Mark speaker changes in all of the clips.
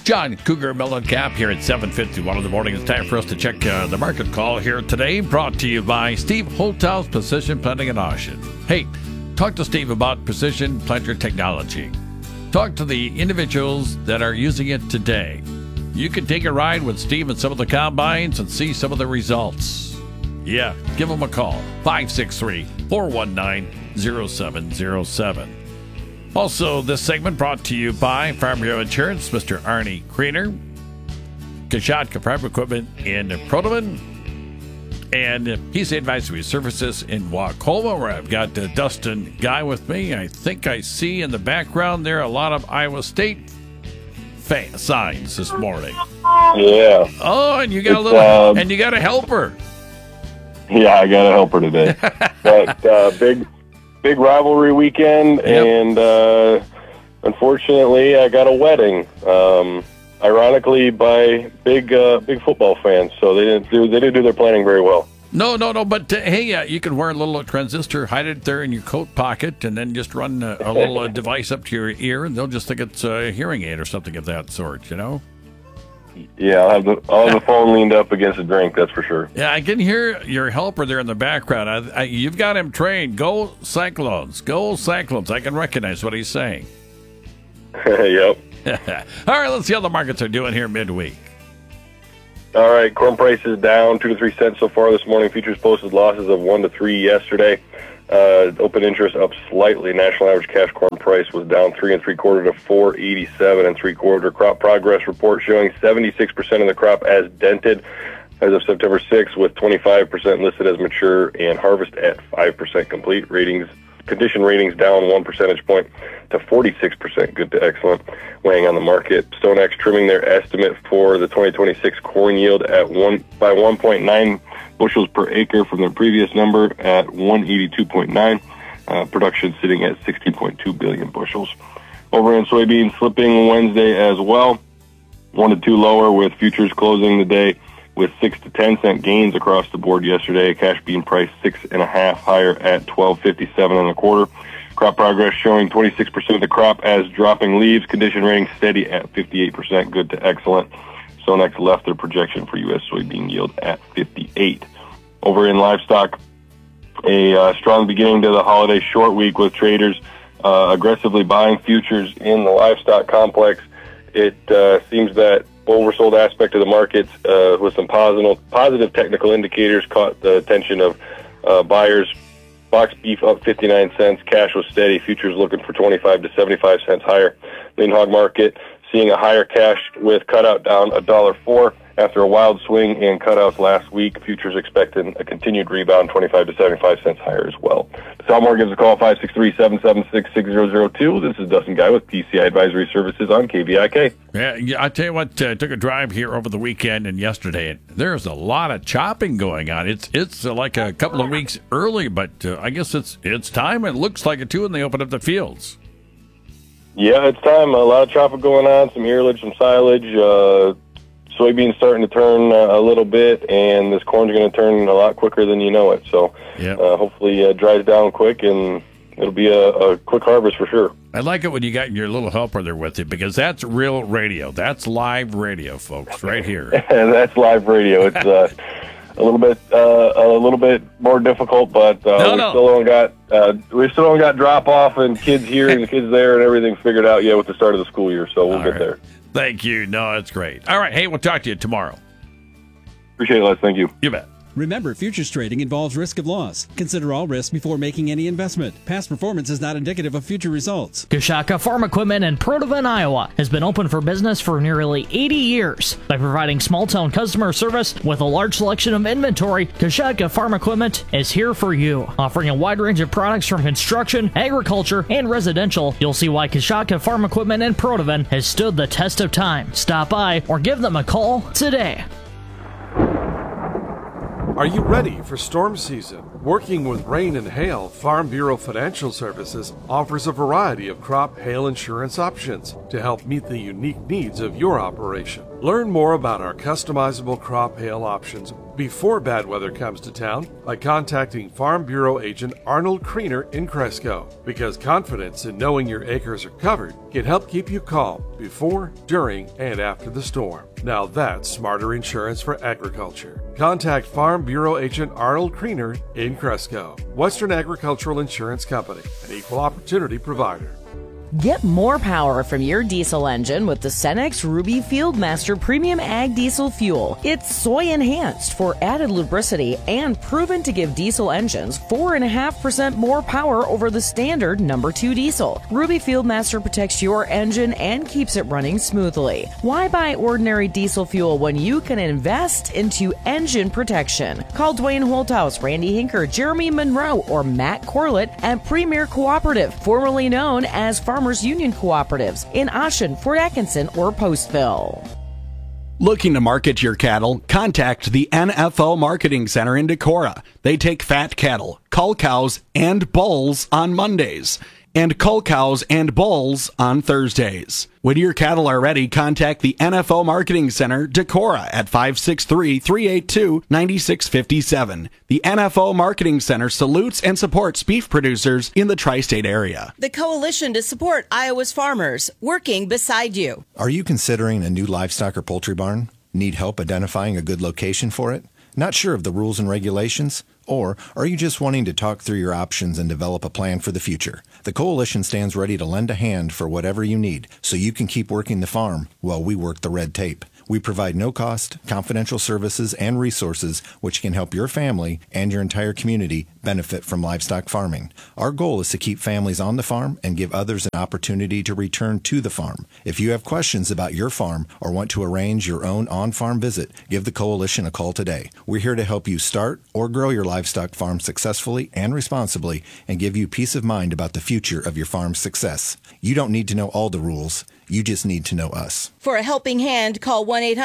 Speaker 1: John Cougar Mellencamp here at 7:51 in the morning. It's time for us to check the market call here today, brought to you by Steve Holthouse Precision Planting and Auction. Hey, talk to Steve about precision planter technology. Talk to the individuals that are using it today. You can take a ride with Steve and some of the combines and see some of the results. Yeah, give them a call, 563-419-0707. Also, this segment brought to you by Farm Bureau Insurance, Mr. Arnie Kriener, Kashatka Farm Equipment in Protoman, and PCA Advisory Services in Wacoma, where I've got Dustin Guy with me. I think I see in the background there a lot of Iowa State signs this morning.
Speaker 2: Yeah.
Speaker 1: Oh, and you got and you got a helper.
Speaker 2: Yeah, I got a helper today. But big rivalry weekend, yep. And unfortunately, I got a wedding. Ironically, by big football fans, so they didn't do their planning very well. No. But hey, you can wear a little transistor, hide it there in your coat pocket, and then just run a little device up to your ear, and they'll just think it's a hearing aid or something of that sort. You know. Yeah, I'll have the phone leaned up against a drink, that's for sure. Yeah, I can hear your helper there in the background. You've got him trained. Go Cyclones. Go Cyclones. I can recognize what he's saying. Yep. All right, let's see how the markets are doing here midweek. All right, corn prices down 2 to 3 cents so far this morning. Futures posted losses of 1 to 3 yesterday. Open interest up slightly. National average cash corn price was down 3 3/4 to 4.87 3/4. Crop progress report showing 76% of the crop as dented as of September 6th, with 25% listed as mature and harvest at 5% complete. Condition ratings down 1 percentage point to 46%, good to excellent, weighing on the market. StoneX trimming their estimate for the 2026 corn yield by 1.9 bushels per acre from their previous number at 182.9. Production sitting at 16.2 billion bushels. Over in soybeans, slipping Wednesday as well, 1 to 2 lower, with futures closing the day with 6 to 10 cent gains across the board yesterday. Cash bean price 6.5 higher at 12.57 1/4. Crop progress showing 26% of the crop as dropping leaves. Condition rating steady at 58%, good to excellent. StoneX left their projection for U.S. soybean yield at 58. Over in livestock, a strong beginning to the holiday short week, with traders aggressively buying futures in the livestock complex. It seems that oversold aspect of the markets with some positive technical indicators caught the attention of buyers. Box beef up 59 cents. Cash was steady. Futures looking for 25 to 75 cents higher. Lean hog market seeing a higher cash with cutout down $1.04 after a wild swing in cutouts last week. Futures expecting a continued rebound, 25 to 75 cents higher as well. Salmore gives a call, 563-776-6002. This is Dustin Guy with PCI Advisory Services on KVIK. Yeah, I tell you what, took a drive here over the weekend and yesterday, and there's a lot of chopping going on. It's like a couple of weeks early, but I guess it's time. It looks like it too, and they open up the fields. Yeah, it's time. A lot of chopping going on, some earlage, some silage. Soybeans starting to turn a little bit, and this corn's going to turn a lot quicker than you know it. So hopefully it dries down quick, and it'll be a quick harvest for sure. I like it when you got your little helper there with you, because that's real radio. That's live radio, folks, right here. That's live radio. It's a little bit more difficult, but we still only got drop off and kids here and kids there and everything figured out with the start of the school year. So we'll get there. Thank you. No, that's great. All right. Hey, we'll talk to you tomorrow. Appreciate it, Les. Thank you. You bet.
Speaker 3: Remember, futures trading involves risk of loss. Consider all risks before making any investment. Past performance is not indicative of future results.
Speaker 4: Kashatka Farm Equipment in Protovan, Iowa has been open for business for nearly 80 years. By providing small-town customer service with a large selection of inventory, Kashatka Farm Equipment is here for you. Offering a wide range of products from construction, agriculture, and residential, you'll see why Kashatka Farm Equipment in Protovan has stood the test of time. Stop by or give them a call today.
Speaker 5: Are you ready for storm season? Working with rain and hail, Farm Bureau Financial Services offers a variety of crop hail insurance options to help meet the unique needs of your operation. Learn more about our customizable crop hail options before bad weather comes to town by contacting Farm Bureau agent Arnold Kriener in Cresco, because confidence in knowing your acres are covered can help keep you calm before, during, and after the storm. Now that's smarter insurance for agriculture. Contact Farm Bureau agent Arnold Kriener in Cresco. Western Agricultural Insurance Company, an equal opportunity provider.
Speaker 6: Get more power from your diesel engine with the Cenex Ruby Fieldmaster Premium Ag Diesel Fuel. It's soy enhanced for added lubricity and proven to give diesel engines 4.5% more power over the standard number 2 diesel. Ruby Fieldmaster protects your engine and keeps it running smoothly. Why buy ordinary diesel fuel when you can invest into engine protection? Call Dwayne Holthouse, Randy Hinker, Jeremy Monroe, or Matt Corlett at Premier Cooperative, formerly known as Farmers Union Cooperatives in Ashen, Fort Atkinson, or Postville.
Speaker 7: Looking to market your cattle? Contact the NFO Marketing Center in Decorah. They take fat cattle, cull cows, and bulls on Mondays, and cull cows and bulls on Thursdays. When your cattle are ready, contact the NFO Marketing Center, Decorah, at 563-382-9657. The NFO Marketing Center salutes and supports beef producers in the tri-state area.
Speaker 8: The Coalition to Support Iowa's Farmers, working beside you.
Speaker 9: Are you considering a new livestock or poultry barn? Need help identifying a good location for it? Not sure of the rules and regulations? Or are you just wanting to talk through your options and develop a plan for the future? The Coalition stands ready to lend a hand for whatever you need, so you can keep working the farm while we work the red tape. We provide no-cost, confidential services and resources which can help your family and your entire community benefit from livestock farming. Our goal is to keep families on the farm and give others an opportunity to return to the farm. If you have questions about your farm or want to arrange your own on-farm visit, give the Coalition a call today. We're here to help you start or grow your livestock farm successfully and responsibly and give you peace of mind about the future of your farm's success. You don't need to know all the rules. You just need to know us.
Speaker 8: For a helping hand, call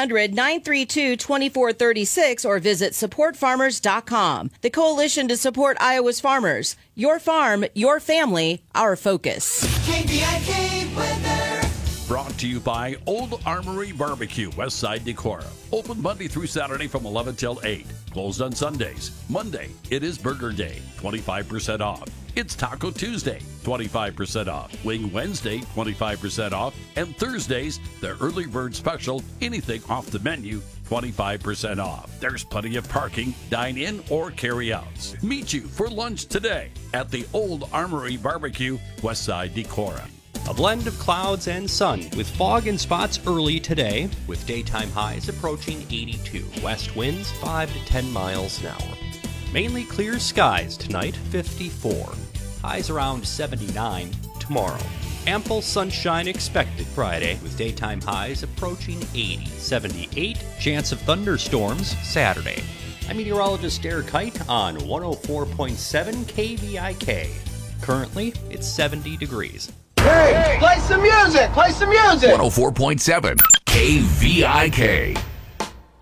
Speaker 8: 1-800-932-2436 or visit supportfarmers.com. The Coalition to Support Iowa's Farmers. Your farm, your family, our focus.
Speaker 10: KVIK weather.
Speaker 1: Brought to you by Old Armory Barbecue, Westside Decorah. Open Monday through Saturday from 11 till 8. Closed on Sundays. Monday, it is Burger Day, 25% off. It's Taco Tuesday, 25% off. Wing Wednesday, 25% off. And Thursdays, the early bird special, anything off the menu, 25% off. There's plenty of parking, dine-in, or carry-outs. Meet you for lunch today at the Old Armory Barbecue, Westside Decorah.
Speaker 11: A blend of clouds and sun with fog and spots early today, with daytime highs approaching 82. West winds 5 to 10 miles an hour. Mainly clear skies tonight, 54. Highs around 79 tomorrow. Ample sunshine expected Friday, with daytime highs approaching 80. 78, chance of thunderstorms Saturday. I'm meteorologist Derek Kite on 104.7 KVIK. Currently, it's 70 degrees.
Speaker 10: Hey, play some music! Play some music!
Speaker 12: 104.7 KVIK.